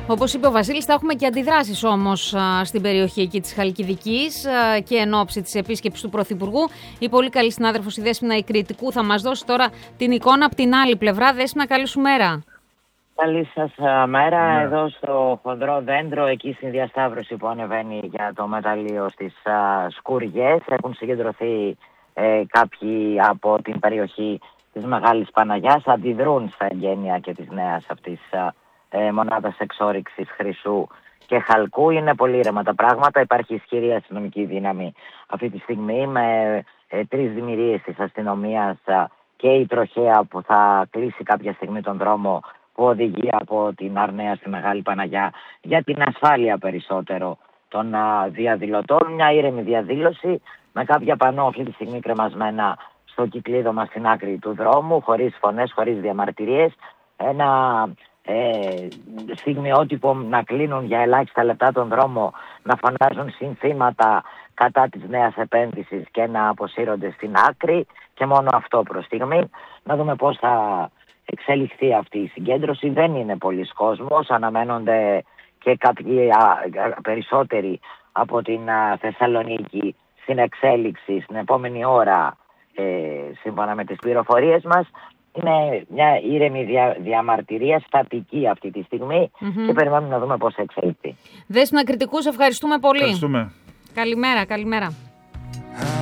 Όπως είπε ο Βασίλης, θα έχουμε και αντιδράσεις όμως στην περιοχή εκεί της Χαλκιδικής και εν ώψη της επίσκεψης του Πρωθυπουργού. Η πολύ καλή συνάδελφος η Δέσποινα η Κρητικού θα μας δώσει τώρα την εικόνα από την άλλη πλευρά. Δέσποινα, καλή σου μέρα. Καλή σας μέρα. Εδώ στο χοντρό δέντρο, εκεί στην διασταύρωση που ανεβαίνει για το μεταλλείο στις Σκουριές, έχουν συγκεντρωθεί κάποιοι από την περιοχή της Μεγάλης Παναγιάς, αντιδρούν στα εγγένεια και της νέας αυτής μονάδας εξόρυξης Χρυσού και Χαλκού. Είναι πολύ ήρεμα τα πράγματα. Υπάρχει ισχυρή αστυνομική δύναμη αυτή τη στιγμή με 3 δημιουργίες της αστυνομίας και η τροχέα που θα κλείσει κάποια στιγμή τον δρόμο που οδηγεί από την Αρναία στη Μεγάλη Παναγιά για την ασφάλεια περισσότερο των διαδηλωτών. Μια ήρεμη διαδήλωση με κάποια πανό αυτή τη στιγμή κρεμασμένα στο κυκλίδωμα στην άκρη του δρόμου, χωρίς φωνές, χωρίς διαμαρτυρίες. Ένα στιγμιότυπο να κλείνουν για ελάχιστα λεπτά τον δρόμο, να φωνάζουν συνθήματα κατά της νέας επένδυσης και να αποσύρονται στην άκρη, και μόνο αυτό προς στιγμή. Να δούμε πώς θα εξελιχθεί αυτή η συγκέντρωση. Δεν είναι πολλοί κόσμος, αναμένονται και κάποιοι περισσότεροι από την Θεσσαλονίκη στην εξέλιξη στην επόμενη ώρα, σύμφωνα με τις πληροφορίες μας. Είναι μια ήρεμη διαμαρτυρία, στατική αυτή τη στιγμή, και περιμένουμε να δούμε πώς θα εξελιχθεί. Δέσποινα Κρητικού, ευχαριστούμε πολύ. Ευχαριστούμε. Καλημέρα, καλημέρα.